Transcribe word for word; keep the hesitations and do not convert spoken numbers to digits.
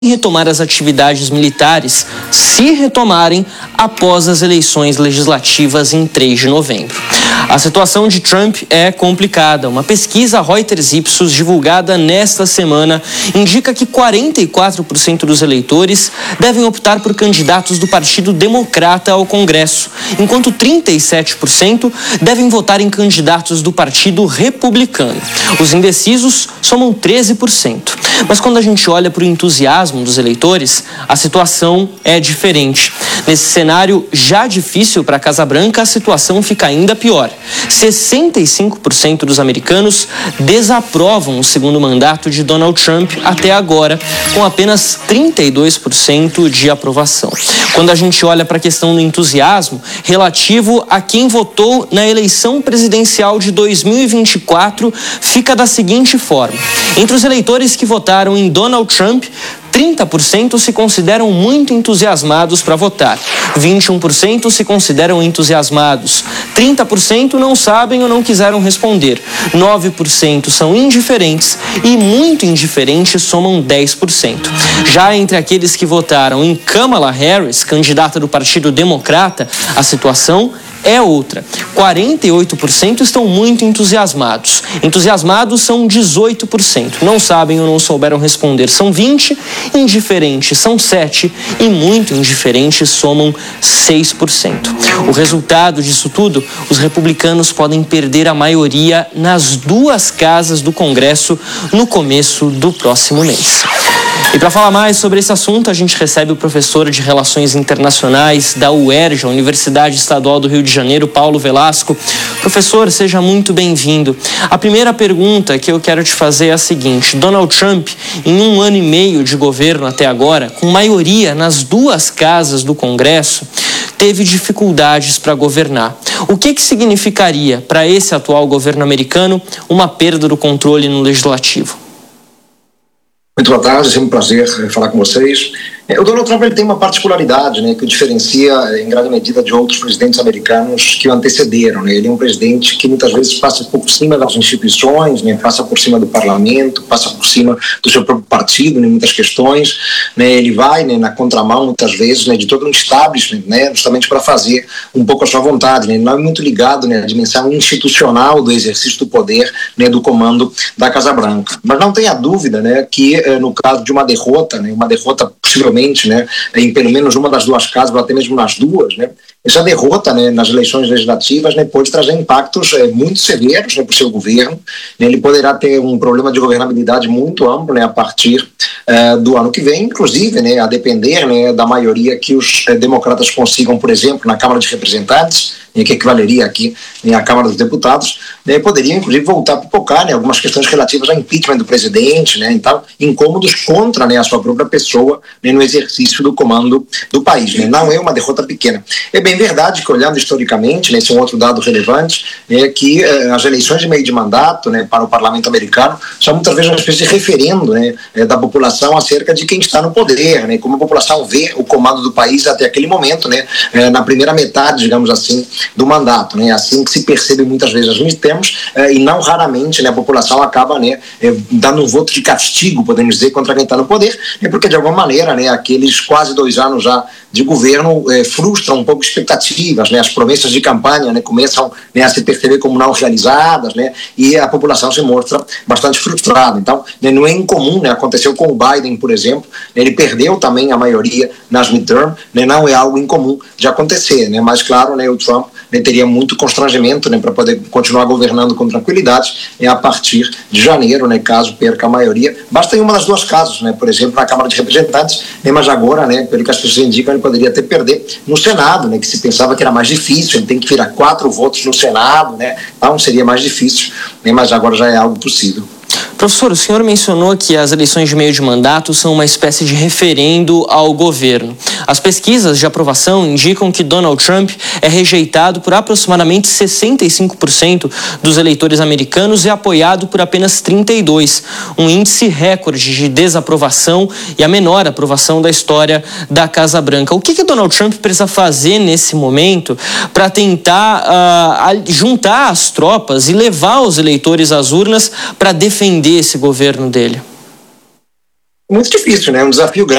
retomar as atividades militares, se retomarem, após as eleições legislativas em três de novembro. A situação de Trump é complicada. Uma pesquisa Reuters-Ipsos divulgada nesta semana indica que quarenta e quatro por cento dos eleitores devem optar por candidatos do Partido Democrata ao Congresso, enquanto trinta e sete por cento devem votar em candidatos do Partido Republicano. Os indecisos somam treze por cento. Mas quando a gente olha para o entusiasmo dos eleitores, a situação é diferente. Nesse cenário já difícil para a Casa Branca, a situação fica ainda pior. sessenta e cinco por cento dos americanos desaprovam o segundo mandato de Donald Trump até agora, com apenas trinta e dois por cento de aprovação. Quando a gente olha para a questão do entusiasmo relativo a quem votou na eleição presidencial de dois mil e vinte e quatro, fica da seguinte forma. Entre os eleitores que votaram em Donald Trump, trinta por cento se consideram muito entusiasmados para votar, vinte e um por cento se consideram entusiasmados, trinta por cento não sabem ou não quiseram responder, nove por cento são indiferentes e muito indiferentes somam dez por cento. Já entre aqueles que votaram em Kamala Harris, candidata do Partido Democrata, a situação é outra. quarenta e oito por cento estão muito entusiasmados. Entusiasmados são dezoito por cento. Não sabem ou não souberam responder são vinte por cento. Indiferentes são sete por cento. E muito indiferentes somam seis por cento. O resultado disso tudo, os republicanos podem perder a maioria nas duas casas do Congresso no começo do próximo mês. E para falar mais sobre esse assunto, a gente recebe o professor de Relações Internacionais da U E R J, a Universidade Estadual do Rio de Janeiro, Paulo Velasco. Professor, seja muito bem-vindo. A primeira pergunta que eu quero te fazer é a seguinte: Donald Trump, em um ano e meio de governo até agora, com maioria nas duas casas do Congresso, teve dificuldades para governar. O que que significaria para esse atual governo americano uma perda do controle no legislativo? Muito boa tarde, é sempre um prazer falar com vocês. O Donald Trump ele tem uma particularidade, né, que o diferencia em grande medida de outros presidentes americanos que o antecederam, né? Ele é um presidente que muitas vezes passa por cima das instituições, né, passa por cima do parlamento, passa por cima do seu próprio partido em muitas questões, né? Ele vai, né, na contramão muitas vezes, né, de todo um establishment, né, justamente para fazer um pouco a sua vontade, né? Ele não é muito ligado, né, à dimensão institucional do exercício do poder, né, do comando da Casa Branca. Mas não tenha dúvida, né, que eh, no caso de uma derrota, né, uma derrota possivelmente, né, em pelo menos uma das duas casas, ou até mesmo nas duas, né, essa derrota, né, nas eleições legislativas, né, pode trazer impactos é, muito severos, né, para o seu governo. Né, ele poderá ter um problema de governabilidade muito amplo, né, a partir é, do ano que vem, inclusive, né, a depender, né, da maioria que os é, democratas consigam, por exemplo, na Câmara de Representantes, né, que equivaleria aqui, né, à Câmara dos Deputados, né, poderia inclusive voltar a pipocar, né, algumas questões relativas ao impeachment do presidente, né, então, incômodos contra, né, a sua própria pessoa, né, no exercício do comando do país. Né. Não é uma derrota pequena. É bem verdade que, olhando historicamente, né, esse é um outro dado relevante, é que eh, as eleições de meio de mandato, né, para o parlamento americano são muitas vezes uma espécie de referendo, né, eh, da população acerca de quem está no poder, né, como a população vê o comando do país até aquele momento, né, eh, na primeira metade, digamos assim, do mandato. Né, assim que se percebe muitas vezes. Nós temos, eh, e não raramente, né, a população acaba, né, eh, dando um voto de castigo, podemos dizer, contra quem está no poder, né, porque de alguma maneira, né, aqueles quase dois anos já de governo eh, frustram um pouco expectativas, né, as promessas de campanha, né, começam, né, a se perceber como não realizadas, né, e a população se mostra bastante frustrada. Então, né, não é incomum, né, aconteceu com o Biden, por exemplo, né, ele perdeu também a maioria nas midterm, né, não é algo incomum de acontecer, né, mas claro, né, o Trump, né, teria muito constrangimento, né, para poder continuar governando com tranquilidade, né, a partir de janeiro, né, caso perca a maioria. Basta em uma das duas casas, né, por exemplo, na Câmara de Representantes, né, mas agora, né, pelo que as pessoas indicam, ele poderia até perder no Senado, né, que se pensava que era mais difícil, ele tem que virar quatro votos no Senado, né, então seria mais difícil, né, mas agora já é algo possível. Professor, o senhor mencionou que as eleições de meio de mandato são uma espécie de referendo ao governo. As pesquisas de aprovação indicam que Donald Trump é rejeitado por aproximadamente sessenta e cinco por cento dos eleitores americanos e apoiado por apenas trinta e dois por cento, um índice recorde de desaprovação e a menor aprovação da história da Casa Branca. O que que Donald Trump precisa fazer nesse momento para tentar uh, juntar as tropas e levar os eleitores às urnas para defender esse governo dele? muito difícil, né? Um desafio grande.